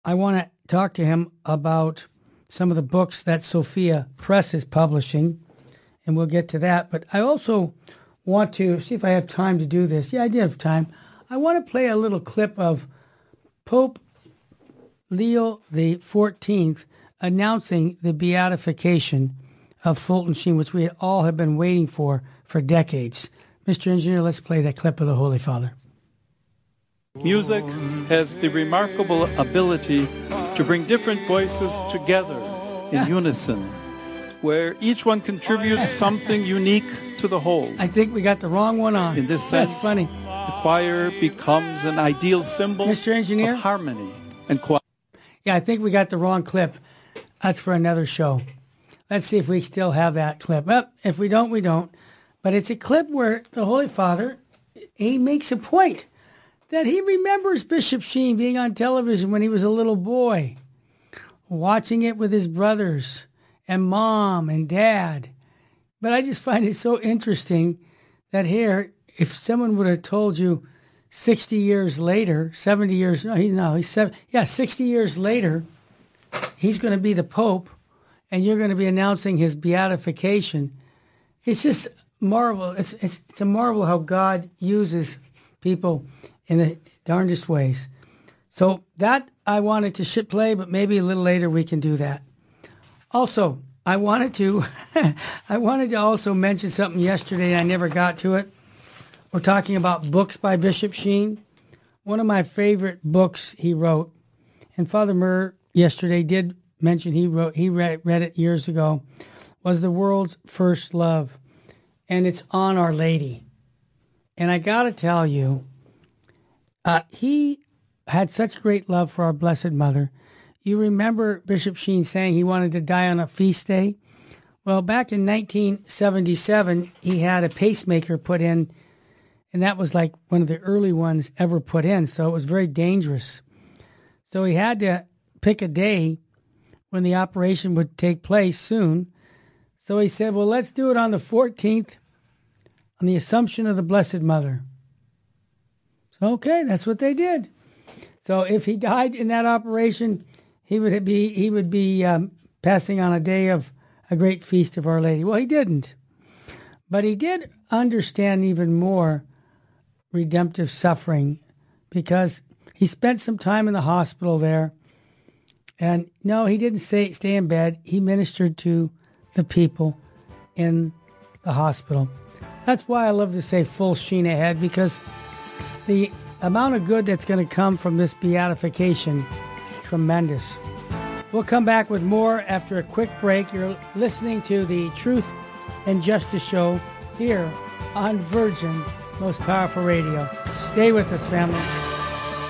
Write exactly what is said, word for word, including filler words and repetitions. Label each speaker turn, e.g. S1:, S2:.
S1: I want to talk to him about some of the books that Sophia Press is publishing, and we'll get to that. But I also want to see if I have time to do this. Yeah, I do have time. I want to play a little clip of Pope Leo the fourteenth announcing the beatification of Fulton Sheen, which we all have been waiting for for decades. Mister Engineer, let's play that clip of the Holy Father.
S2: Music has the remarkable ability to bring different voices together in
S1: Yeah.
S2: unison, where each one contributes something unique to the whole.
S1: I think we got the wrong one on.
S2: In this sense,
S1: That's funny.
S2: the choir becomes an ideal symbol
S1: Mister Engineer?
S2: of harmony and quiet.
S1: Yeah, I think we got the wrong clip. That's for another show. Let's see if we still have that clip. Well, if we don't, we don't. But it's a clip where the Holy Father, he makes a point that he remembers Bishop Sheen being on television when he was a little boy, watching it with his brothers and mom and dad. But I just find it so interesting that here, if someone would have told you sixty years later, seventy years, no, he's no, he's seven, yeah, sixty years later, he's going to be the Pope and you're going to be announcing his beatification. It's just marvel. It's, it's, it's a marvel how God uses people in the darndest ways. So that I wanted to shit play, but maybe a little later we can do that. Also, I wanted to, I wanted to also mention something yesterday and I never got to it. We're talking about books by Bishop Sheen. One of my favorite books he wrote, and Father Murr yesterday did mention he wrote, he read, read it years ago, was The World's First Love. And it's on Our Lady. And I got to tell you, uh, he had such great love for our Blessed Mother. You remember Bishop Sheen saying he wanted to die on a feast day? Well, back in nineteen seventy-seven, he had a pacemaker put in, and that was like one of the early ones ever put in, so it was very dangerous. So he had to pick a day when the operation would take place soon. So he said, well, let's do it on the fourteenth, on the Assumption of the Blessed Mother. So, okay, that's what they did. So if he died in that operation, he would be he would be um, passing on a day of a great feast of Our Lady. Well, he didn't. But he did understand even more redemptive suffering because he spent some time in the hospital there. And no, he didn't say, stay in bed. He ministered to the people in the hospital. That's why I love to say full sheen ahead, because the amount of good that's going to come from this beatification is tremendous. We'll come back with more after a quick break. You're listening to the Truth and Justice Show here on Virgin Most Powerful Radio. Stay with us, family.